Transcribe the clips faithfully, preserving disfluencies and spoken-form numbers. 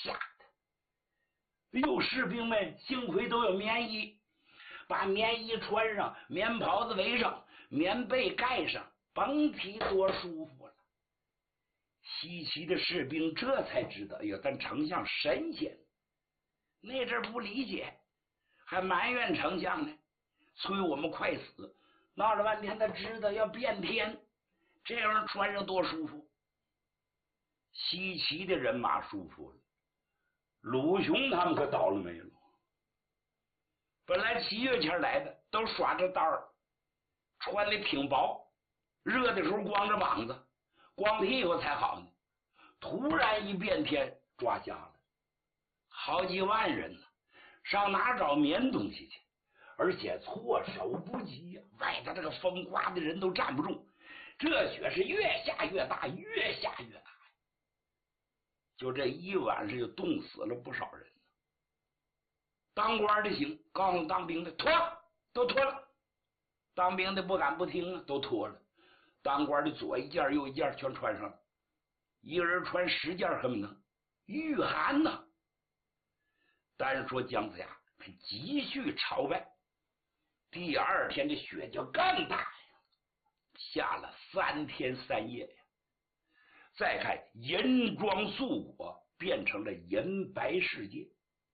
吓的。有士兵们幸亏都有棉衣，把棉衣穿上，棉袍子围上，棉被盖上，甭提多舒服了。西岐的士兵这才知道，哎呦，咱丞相神仙。那阵不理解，还埋怨丞相呢，催我们快死。闹了半天，他知道要变天，这样穿上多舒服。西岐的人马舒服了，鲁雄他们可倒了霉了。本来七月前来的，都耍着单儿，穿的挺薄，热的时候光着膀子，光屁股才好呢。突然一变天，抓瞎了，好几万人呢，上哪找棉东西去？而且措手不及呀、啊！外头这个风刮的人都站不住，这雪是越下越大，越下越大。就这一晚上就冻死了不少人呢。当官的行，告诉当兵的脱，都脱了。当兵的不敢不听啊，都脱了。当官的左一件右一件全穿上了，一个人穿十件恨不能御寒呐、啊。但是说姜子牙继续朝拜。第二天的雪就更大呀，下了三天三夜呀。再看银装素裹，变成了银白世界。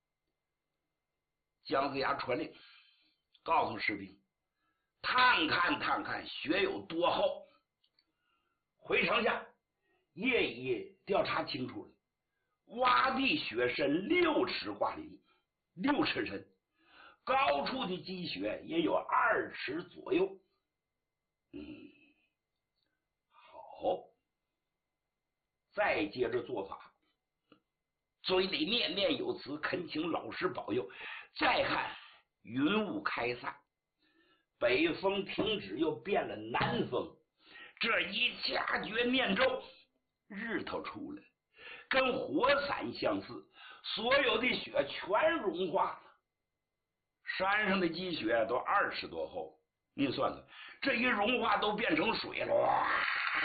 姜子牙传令，告诉士兵，探看探看雪有多厚。回丞相，夜已调查清楚了，洼地雪深六尺挂零，六尺深。高处的积雪也有二尺左右。嗯，好，再接着做法，嘴里念念有词，恳请老师保佑。再看云雾开散，北风停止，又变了南风。这一掐诀念咒，日头出来，跟火伞相似，所有的雪全融化了。山上的积雪都二尺多厚，您算算，这一融化都变成水了，哇！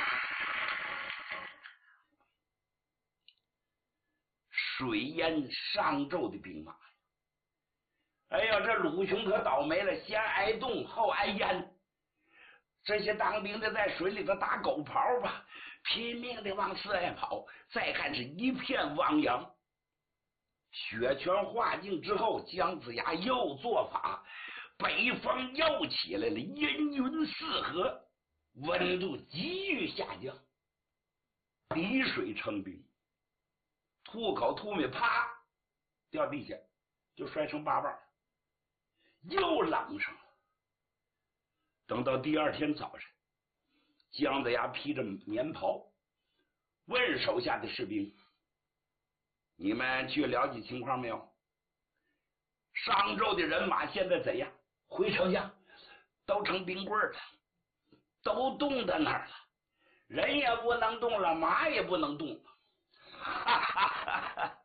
水淹商纣的兵马。哎呀，这鲁雄可倒霉了，先挨冻后挨淹。这些当兵的在水里头打狗刨吧，拼命的往四外跑。再看是一片汪洋。雪全化尽之后，姜子牙又做法，北风又起来了，阴云四合，温度急剧下降，滴水成冰，吐口吐沫，啪掉地下，就摔成八瓣，又冷上了。等到第二天早晨，姜子牙披着棉袍，问手下的士兵，你们去了解情况没有？商纣的人马现在怎样？回丞相，都成冰棍了，都冻在那儿了，人也不能动了，马也不能动了。哈哈哈哈！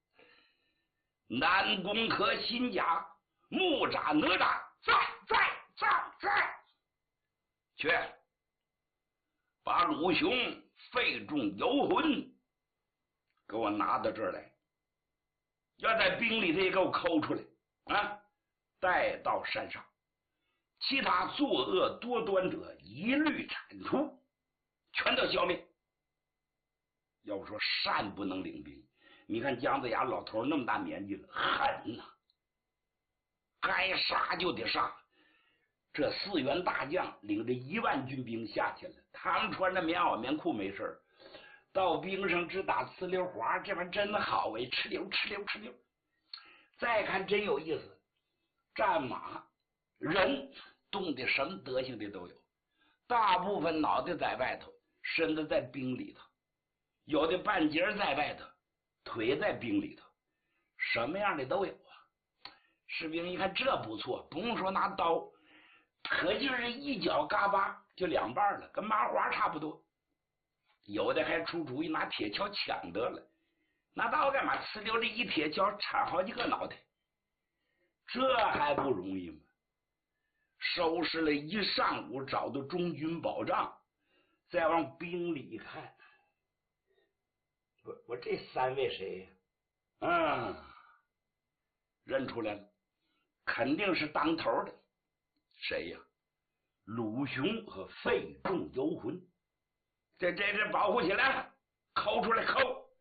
南攻克新甲，木扎哪吒，在在在在，去把鲁雄肺中游魂给我拿到这儿来，要在冰里头也给我抠出来啊！带到山上，其他作恶多端者一律铲除，全都消灭。要不说善不能领兵，你看姜子牙老头那么大年纪了，狠呐、啊，该杀就得杀。这四员大将领着一万军兵下去了，他们穿着棉袄棉裤没事，到冰上只打呲溜滑，这玩意真好哎，哧溜哧溜哧溜。再看真有意思，战马人冻的什么德行的都有，大部分脑袋在外头，身子在冰里头，有的半截在外头，腿在冰里头，什么样的都有啊。士兵一看这不错，不用说拿刀，可就是一脚嘎巴就两半了，跟麻花差不多。有的还出主意拿铁锹抢得了，拿刀干嘛？呲溜这一铁锹铲好几个脑袋，这还不容易吗？收拾了一上午，找到中军保障，再往冰里看，我我这三位谁呀？ 嗯，认出来了，肯定是当头的。谁呀？鲁雄和费仲游魂。这这这保护起来了，抠出来抠，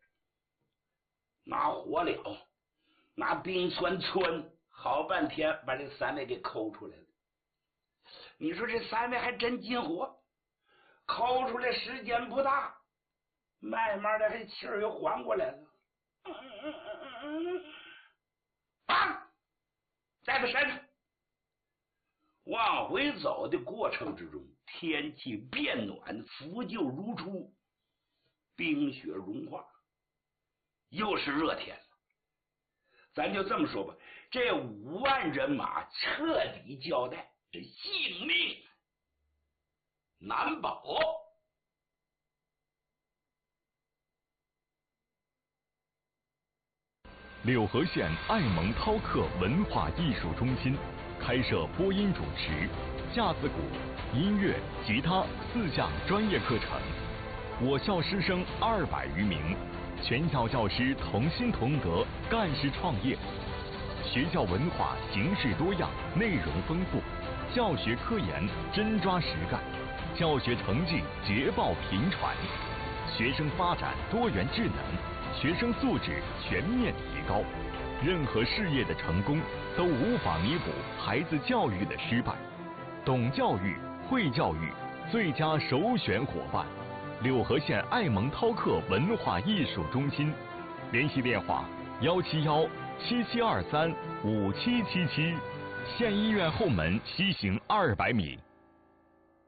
拿火燎，拿冰川汆，好半天把这三位给抠出来了。你说这三位还真进火，抠出来时间不大，慢慢的还气儿又缓过来了。嗯嗯嗯嗯啊！在他身上往回走的过程之中，天气变暖，腐旧如初，冰雪融化，又是热天了。咱就这么说吧，这五万人马彻底交代，这性命难保。 柳河县爱蒙饕客文化艺术中心开设播音主持、架子鼓、音乐、吉他四项专业课程。我校师生二百余名，全校教师同心同德，干事创业。学校文化形式多样，内容丰富，教学科研真抓实干，教学成绩捷报频传，学生发展多元智能，学生素质全面提高。任何事业的成功都无法弥补孩子教育的失败。懂教育、会教育，最佳首选伙伴。柳河县爱蒙饕客文化艺术中心，联系电话：幺七幺七七二三五七七七，县医院后门西行二百米。